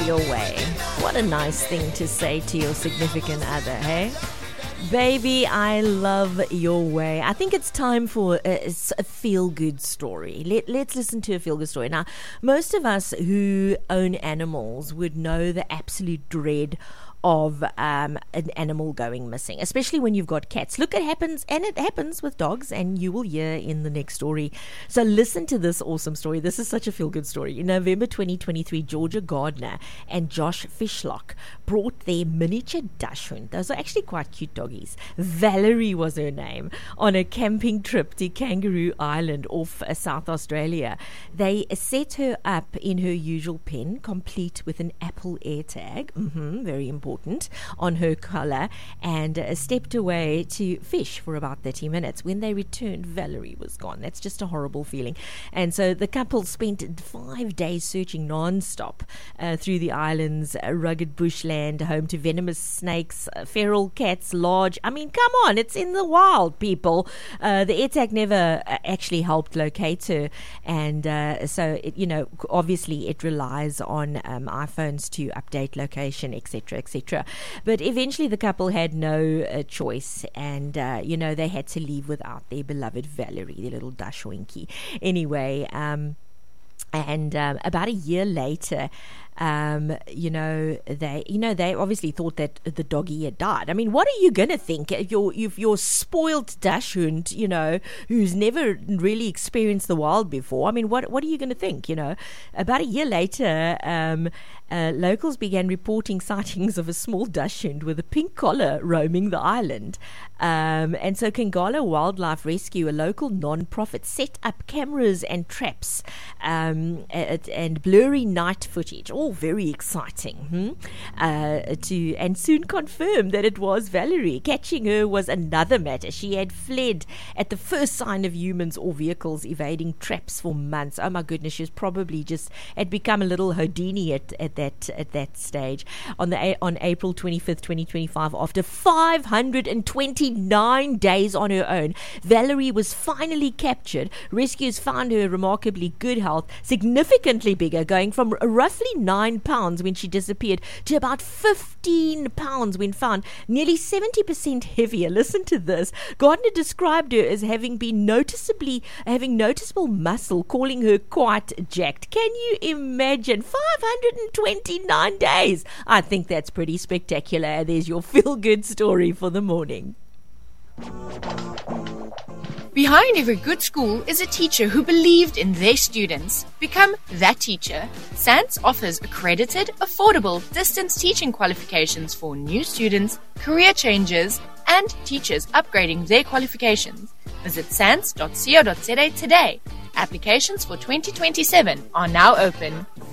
your way. What a nice thing to say to your significant other, hey? Baby, I love your way. I think it's time for a feel-good story. Let's listen to a feel-good story. Now, most of us who own animals would know the absolute dread of an animal going missing, especially when you've got cats. Look, it happens with dogs, and you will hear in the next story. So listen to this awesome story. This is such a feel-good story. In November 2023, Georgia Gardner and Josh Fishlock brought their miniature dachshund. Those are actually quite cute doggies. Valerie was her name, on a camping trip to Kangaroo Island off South Australia. They set her up in her usual pen, complete with an Apple AirTag, very important, on her collar, and stepped away to fish for about 30 minutes. When they returned, Valerie was gone. That's just a horrible feeling. And so the couple spent 5 days searching non-stop through the island's rugged bushland, home to venomous snakes, feral cats, large. I mean, come on, it's in the wild, people. The AirTag never actually helped locate her, and so obviously it relies on iPhones to update location, etc., etc. But eventually the couple had no choice, and they had to leave without their beloved Valerie, their little dachshund. Anyway, and about a year later, they obviously thought that the doggy had died. I mean, what are you going to think if your spoiled dachshund, who's never really experienced the wild before? I mean, what are you going to think? About a year later, locals began reporting sightings of a small dachshund with a pink collar roaming the island. And so Kangala Wildlife Rescue, a local non-profit, set up cameras and traps and blurry night footage, all very exciting, and soon confirmed that it was Valerie. Catching her was another matter. She had fled at the first sign of humans or vehicles, evading traps for months. Oh my goodness, she was probably had become a little Houdini at that stage. On April 25th, 2025, after 529 days on her own, Valerie was finally captured. Rescuers found her in remarkably good health, significantly bigger, going from roughly 9 pounds when she disappeared to about 15 pounds when found, nearly 70% heavier. Listen to this. Gardner described her as having noticeable muscle, calling her quite jacked. Can you imagine? 529 days. I think that's pretty spectacular. There's your feel-good story for the morning. Behind every good school is a teacher who believed in their students. Become that teacher. SANS offers accredited, affordable distance teaching qualifications for new students, career changers, and teachers upgrading their qualifications. Visit sans.co.za today. Applications for 2027 are now open.